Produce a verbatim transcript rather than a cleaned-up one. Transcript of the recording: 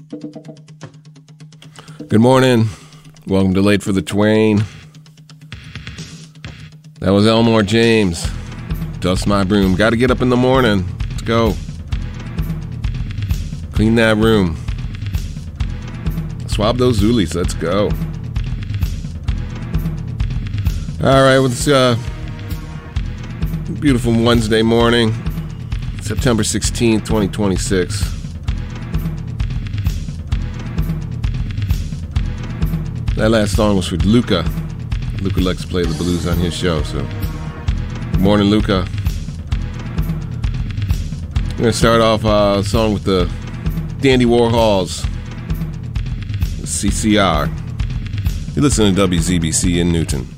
Good morning. Welcome to Late for the Twain. That was Elmore James. Dust my broom. Got to get up in the morning. Let's go. Clean that room. Swab those Zulies. Let's go. All right. Well, it's uh, beautiful Wednesday morning, September sixteenth, twenty twenty-six. That last song was for Luca. Luca likes to play the blues on his show, so good morning, Luca. I'm going to start off uh, a song with the Dandy Warhols, C C R. You listen to W Z B C in Newton.